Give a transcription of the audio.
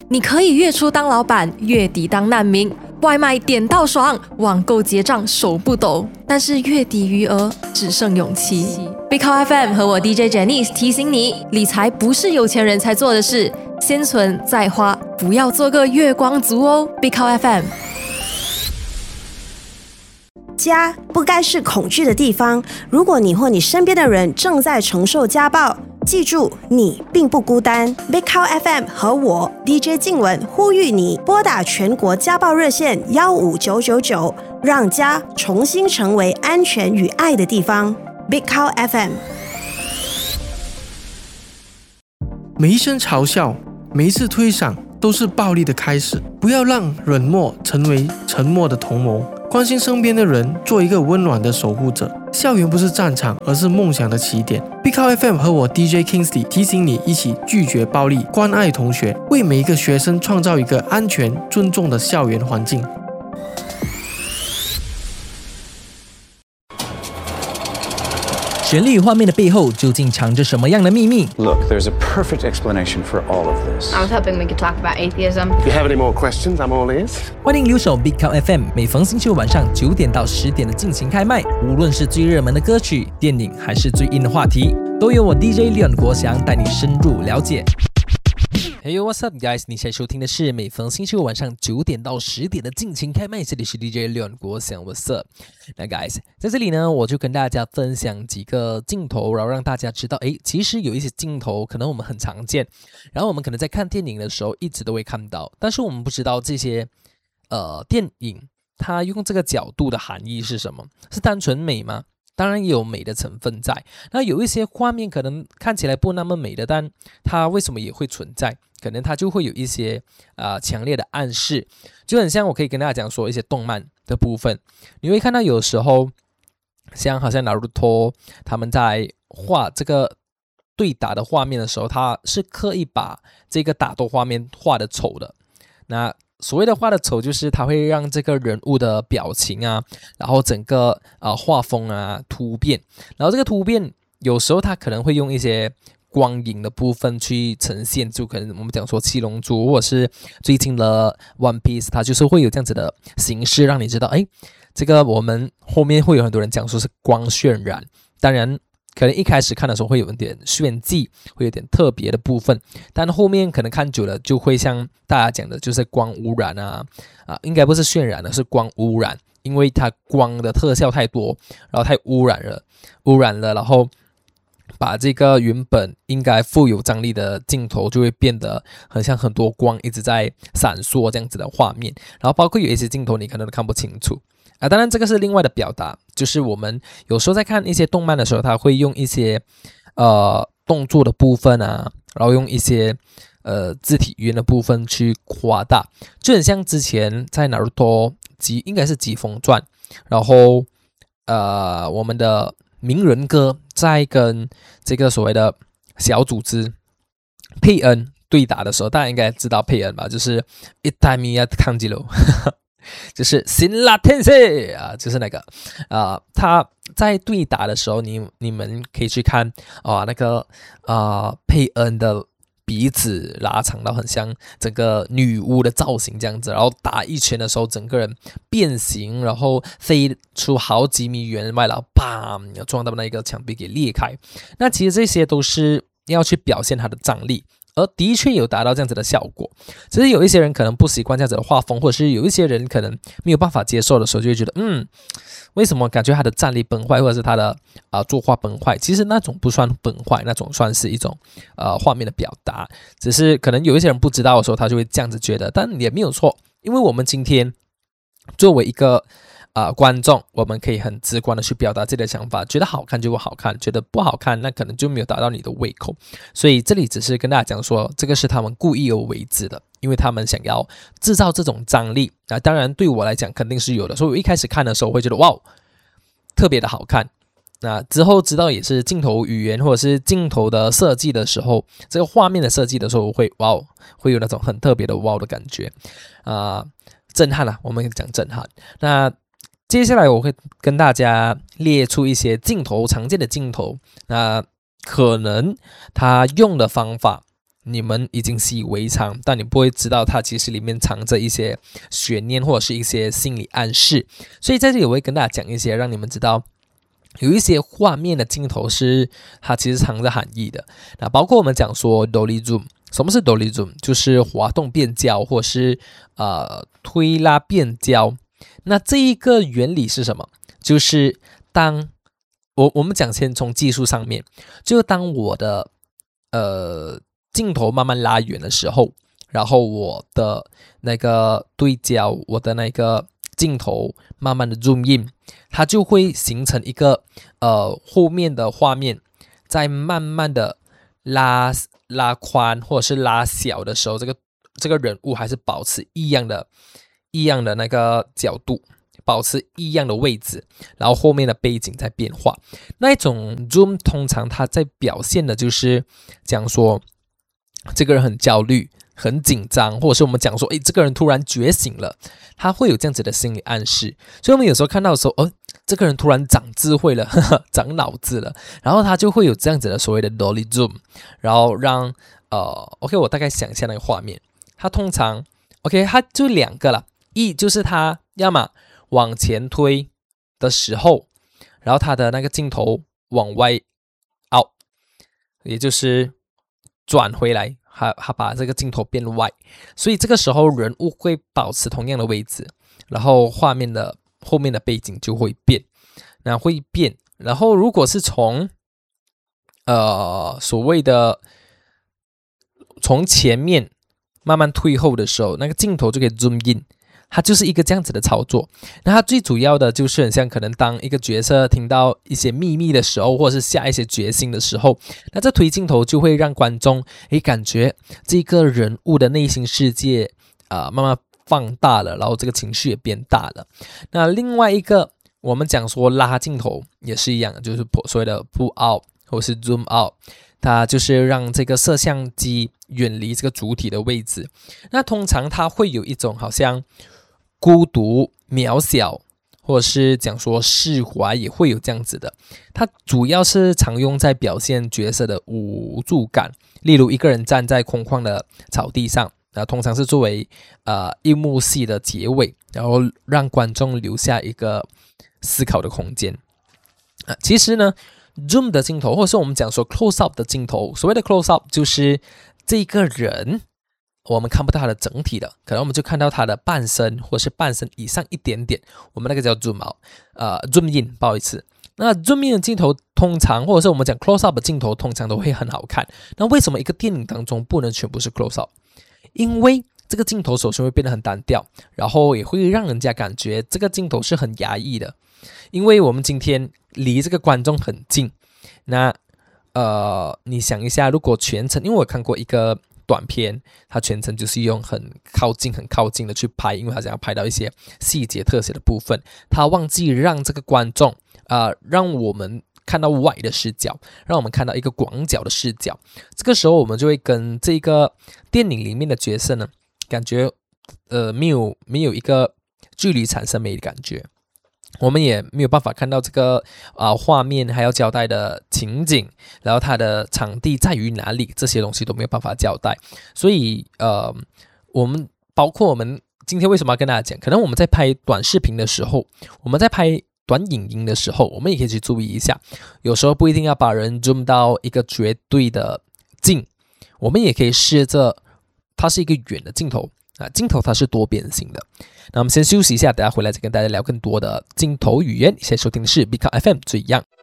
你可以月初当老板，月底当难民，外卖点到爽，网购结账手不抖，但是月底余额只剩勇气。Big Cow FM 和我 DJ Janice 提醒你，理财不是有钱人才做的事，先存再花，不要做个月光族哦。Big Cow FM。 家不该是恐惧的地方。如果你或你身边的人正在承受家暴，记住，你并不孤单。Big Cow FM 和我 DJ 静雯呼吁你拨打全国家暴热线15999，让家重新成为安全与爱的地方。Big Cow FM。 每一声嘲笑，每一次推搡，都是暴力的开始。不要让冷漠成为沉默的同谋。关心身边的人，做一个温暖的守护者。校园不是战场，而是梦想的起点。Big Cow FM 和我 DJ Kingsley 提醒你，一起拒绝暴力，关爱同学，为每一个学生创造一个安全、尊重的校园环境。 绚丽画面的背后究竟藏着什么样的秘密？ Look, there's a perfect explanation for all of this. I was hoping we could talk about atheism. If you have any more questions, I'm all ears. 欢迎留守 Big Cow FM， 每逢星期五晚上9点到10点的尽情开麦。无论是最热门的歌曲、电影，还是最硬的话题，都由我 DJ Leon 国祥带你深入了解。Hey what's up guys， 你现在收听的是每逢星期五晚上9点到10点的尽情开麦，这里是 DJ Leon 国祥 What's up。 那 guys 在这里呢，我就跟大家分享几个镜头，然后让大家知道其实有一些镜头可能我们很常见，然后我们可能在看电影的时候一直都会看到，但是我们不知道这些电影它用这个角度的含义是什么，是单纯美吗？当然也有美的成分在，那有一些画面可能看起来不那么美的，但它为什么也会存在？可能它就会有一些强烈的暗示，就很像我可以跟大家讲说一些动漫的部分，你会看到有时候好像 Naruto 他们在画这个对打的画面的时候，他是刻意把这个打斗画面画的丑的。那所谓的画的丑，就是它会让这个人物的表情啊，然后整个画风啊突变，然后这个突变有时候它可能会用一些光影的部分去呈现，就可能我们讲说七龙珠，或者是最近的 One Piece， 它就是会有这样子的形式，让你知道，这个我们后面会有很多人讲说是光渲染，当然可能一开始看的时候会有一点炫技，会有点特别的部分，但后面可能看久了就会像大家讲的，就是光污染应该不是渲染的，是光污染，因为它光的特效太多，然后太污染了，然后把这个原本应该富有张力的镜头就会变得很像很多光一直在闪烁这样子的画面，然后包括有一些镜头你可能都看不清楚。当然这个是另外的表达，就是我们有时候在看一些动漫的时候，他会用一些动作的部分啊，然后用一些肢体语言的部分去夸大，就很像之前在 Naruto 应该是疾风传，然后我们的鸣人哥在跟这个所谓的小组织佩恩对打的时候，大家应该知道佩恩吧，就是Itamiya Kanjiro 就是辛辣天使就是那个他在对打的时候，你们可以去看那个佩恩的鼻子拉长到很像整个女巫的造型这样子，然后打一拳的时候整个人变形，然后飞出好几米远外，然后砰撞到那个墙壁给裂开。那其实这些都是要去表现它的张力，而的确有达到这样子的效果，只是有一些人可能不习惯这样子的画风，或者是有一些人可能没有办法接受的时候，就会觉得为什么感觉他的战力崩坏，或者是他的作画崩坏？其实那种不算崩坏，那种算是一种画面的表达，只是可能有一些人不知道的时候，他就会这样子觉得，但也没有错，因为我们今天作为一个观众，我们可以很直观的去表达自己的想法，觉得好看就会好看，觉得不好看那可能就没有达到你的胃口，所以这里只是跟大家讲说，这个是他们故意而为之的，因为他们想要制造这种张力。当然对我来讲肯定是有的，所以我一开始看的时候会觉得哇特别的好看，那之后知道也是镜头语言或者是镜头的设计的时候，这个画面的设计的时候会有那种很特别的的感觉震撼我们讲震撼。那接下来我会跟大家列出一些镜头，常见的镜头，那可能他用的方法你们已经习以为常，但你不会知道它其实里面藏着一些悬念或者是一些心理暗示。所以在这里我会跟大家讲一些让你们知道有一些画面的镜头是它其实藏着含义的。那包括我们讲说 dolly zoom， 什么是 dolly zoom？ 就是滑动变焦或者是推拉变焦。那这一个原理是什么？就是当我们讲先从技术上面，就当我的镜头慢慢拉远的时候，然后我的那个对焦，我的那个镜头慢慢的 zoom in， 它就会形成一个后面的画面在慢慢的拉宽或者是拉小的时候，这个人物还是保持一样的那个角度，保持一样的位置，然后后面的背景在变化。那一种 zoom 通常它在表现的就是讲说这个人很焦虑很紧张，或者是我们讲说这个人突然觉醒了，他会有这样子的心理暗示。所以我们有时候看到的时候这个人突然长智慧了长脑子了，然后他就会有这样子的所谓的 dolly zoom， 然后让OK 我大概想一下那个画面。他通常 OK 他就两个啦，一就是他要么往前推的时候，然后他的那个镜头往外 out， 也就是转回来，他把这个镜头变外，所以这个时候人物会保持同样的位置，然后画面的后面的背景就会变，然后如果是从所谓的从前面慢慢退后的时候，那个镜头就可以 zoom in， 它就是一个这样子的操作。那它最主要的就是很像可能当一个角色听到一些秘密的时候，或者是下一些决心的时候，那这推镜头就会让观众感觉这个人物的内心世界慢慢放大了，然后这个情绪也变大了。那另外一个我们讲说拉镜头也是一样，就是所谓的 pull out 或是 zoom out， 它就是让这个摄像机远离这个主体的位置。那通常它会有一种好像孤独渺小，或者是讲说释怀，也会有这样子的。它主要是常用在表现角色的无助感，例如一个人站在空旷的草地上，通常是作为一幕戏的结尾，然后让观众留下一个思考的空间。其实呢 zoom 的镜头，或者是我们讲说 close up 的镜头，所谓的 close up 就是这个人我们看不到他的整体的，可能我们就看到他的半身或是半身以上一点点，我们那个叫 zoom out zoom in， 不好意思。那 zoom in 的镜头通常，或者是我们讲 close up 的镜头通常都会很好看。那为什么一个电影当中不能全部是 close up？ 因为这个镜头首先会变得很单调，然后也会让人家感觉这个镜头是很压抑的。因为我们今天离这个观众很近，那你想一下，如果全程，因为我看过一个短片，它全程就是用很靠近的去拍，因为它想要拍到一些细节特写的部分，他忘记让这个观众让我们看到外的视角，让我们看到一个广角的视角。这个时候我们就会跟这个电影里面的角色呢，感觉没有一个距离产生美的感觉，我们也没有办法看到这个画面还要交代的情景，然后它的场地在于哪里，这些东西都没有办法交代。所以包括我们今天为什么要跟大家讲，可能我们在拍短视频的时候，我们在拍短影音的时候，我们也可以去注意一下，有时候不一定要把人 zoom 到一个绝对的近，我们也可以试着它是一个远的镜头镜头它是多边形的。那我们先休息一下，等下回来再跟大家聊更多的镜头语言。现在收听的是 Big FM 最样。